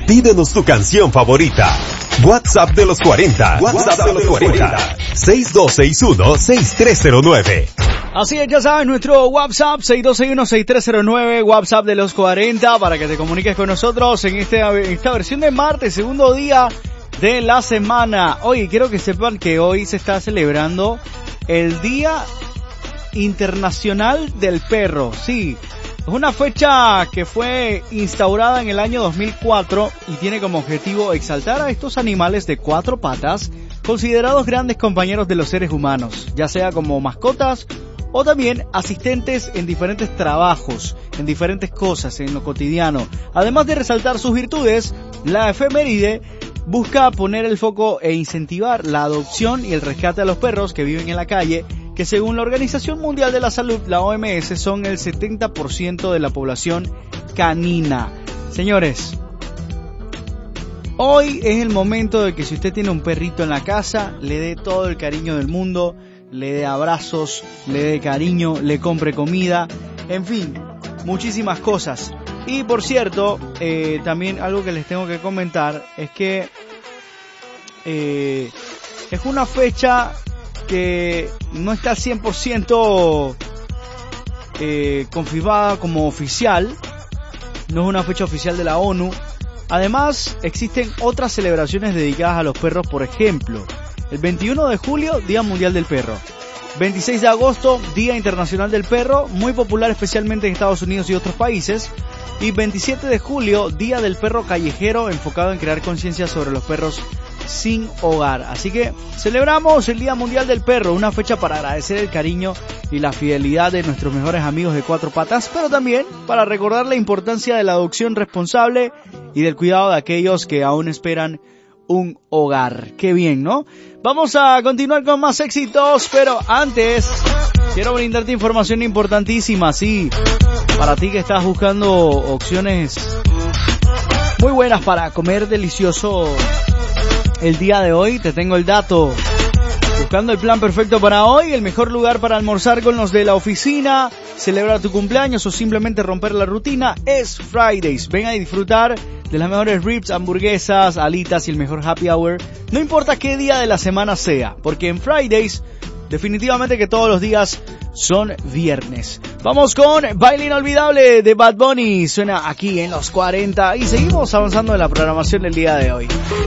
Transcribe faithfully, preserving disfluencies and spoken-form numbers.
Pídenos tu canción favorita. WhatsApp de los cuarenta. WhatsApp de los cuarenta. seis dos seis uno, seis tres cero nueve. Así es, ya sabes, nuestro WhatsApp seis dos seis uno, seis tres cero nueve, WhatsApp de los cuarenta, para que te comuniques con nosotros en este, esta versión de martes, segundo día de la semana. Oye, quiero que sepan que hoy se está celebrando el Día Internacional del Perro. Sí, es una fecha que fue instaurada en el año dos mil cuatro y tiene como objetivo exaltar a estos animales de cuatro patas, considerados grandes compañeros de los seres humanos, ya sea como mascotas o también asistentes en diferentes trabajos, en diferentes cosas, en lo cotidiano. Además de resaltar sus virtudes, la efeméride busca poner el foco e incentivar la adopción y el rescate a los perros que viven en la calle, que según la Organización Mundial de la Salud, la O M S, son el setenta por ciento de la población canina. Señores, hoy es el momento de que si usted tiene un perrito en la casa, le dé todo el cariño del mundo, le dé abrazos, le dé cariño, le compre comida, en fin, muchísimas cosas. Y por cierto, eh, también algo que les tengo que comentar es que eh, es una fecha que no está al cien por ciento eh, confirmada como oficial, no es una fecha oficial de la ONU. Además, existen otras celebraciones dedicadas a los perros, por ejemplo, el veintiuno de julio, Día Mundial del Perro. veintiséis de agosto, Día Internacional del Perro, muy popular especialmente en Estados Unidos y otros países. Y veintisiete de julio, Día del Perro Callejero, enfocado en crear conciencia sobre los perros sin hogar. Así que celebramos el Día Mundial del Perro, una fecha para agradecer el cariño y la fidelidad de nuestros mejores amigos de cuatro patas, pero también para recordar la importancia de la adopción responsable y del cuidado de aquellos que aún esperan un hogar. Qué bien, ¿no? Vamos a continuar con más éxitos, pero antes quiero brindarte información importantísima, sí, para ti que estás buscando opciones muy buenas para comer delicioso el día de hoy. Te tengo el dato. Buscando el plan perfecto para hoy, el mejor lugar para almorzar con los de la oficina, celebrar tu cumpleaños o simplemente romper la rutina es Fridays. Ven a disfrutar de las mejores ribs, hamburguesas, alitas y el mejor happy hour. No importa qué día de la semana sea, porque en Fridays definitivamente que todos los días son viernes. Vamos con Baile Inolvidable de Bad Bunny. Suena aquí en los cuarenta y seguimos avanzando en la programación del día de hoy.